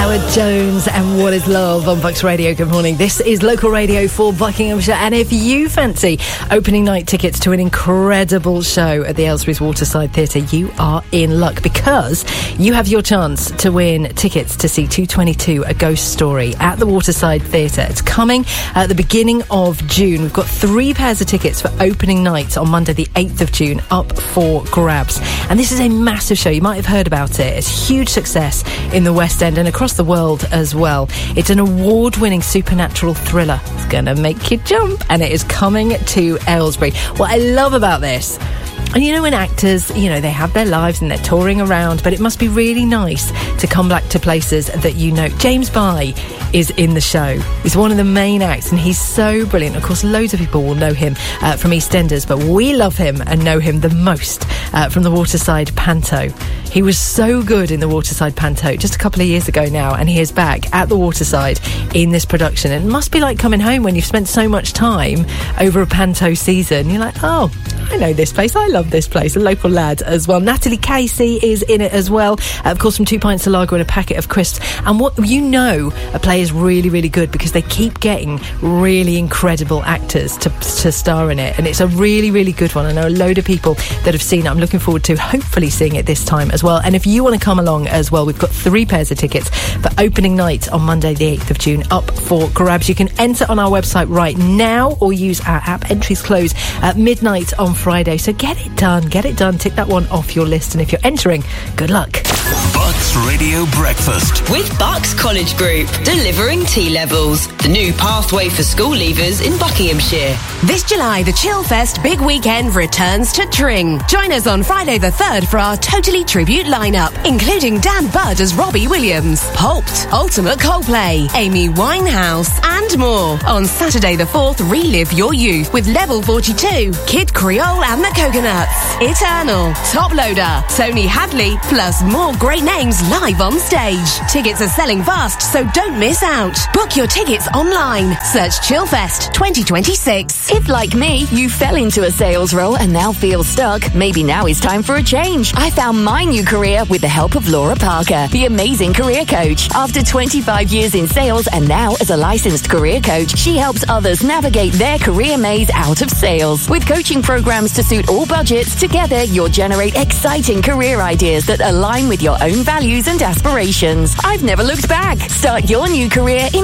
Howard Jones and What Is Love on Bucks Radio. Good morning. This is local radio for Buckinghamshire, and if you fancy opening night tickets to an incredible show at the Aylesbury's Waterside Theatre, you are in luck, because you have your chance to win tickets to see 222, A Ghost Story at the Waterside Theatre. It's coming at the beginning of June. We've got 3 pairs of tickets for opening night on Monday the 8th of June up for grabs. And this is a massive show. You might have heard about it. It's a huge success in the West End and across the world as well. It's an award-winning supernatural thriller. It's going to make you jump, and it is coming to Aylesbury. What I love about this, and you know, when actors, you know, they have their lives and they're touring around, but it must be really nice to come back to places that you know. James Bye is in the show. He's one of the main acts, and he's so brilliant. Of course, loads of people will know him from EastEnders, but we love him and know him the most from the Waterside Panto. He was so good in the Waterside Panto just a couple of years ago now, and he is back at the Waterside in this production. It must be like coming home when you've spent so much time over a Panto season. You're like, oh, I know this place. I love this place. A local lad as well. Natalie Casey is in it as well. Of course, from 2 pints of lager and a packet of crisps. And what you know, a play is really, really good because they keep getting really incredible actors to star in it. And it's a really, really good one. I know a load of people that have seen it. I'm looking forward to hopefully seeing it this time as well. And if you want to come along as well, we've got 3 pairs of tickets for opening night on Monday the 8th of June up for grabs. You can enter on our website right now or use our app. Entries close at midnight on Friday. So get it done. Tick that one off your list. And if you're entering, good luck. Bucks Radio Breakfast with Bucks College Group, delivering T-levels, the new pathway for school leavers in Buckinghamshire. This July, the Chillfest Big Weekend returns to Tring. Join us on Friday the 3rd for our Totally Tribute lineup, including Dan Budd as Robbie Williams, Pulped, Ultimate Coldplay, Amy Winehouse, and more. On Saturday the 4th, relive your youth with Level 42, Kid Creole and the Coconuts, Eternal, Top Loader, Tony Hadley, plus more great names live on stage. Tickets are selling fast, so don't miss out. Book your tickets online. Search Chillfest 2026. If, like me, you fell into a sales role and now feel stuck, maybe now is time for a change. I found my new career with the help of Laura Parker, the amazing career coach. After 25 years in sales and now as a licensed career coach, she helps others navigate their career maze out of sales. With coaching programs to suit all budgets, together you'll generate exciting career ideas that align with your own values and aspirations. I've never looked back. Start your new career in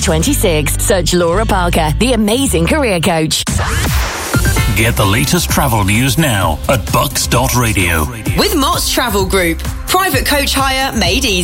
2026. Search Laura Parker, the amazing career coach. Get the latest travel news now at bucks.radio. With Mott's Travel Group, private coach hire made easy.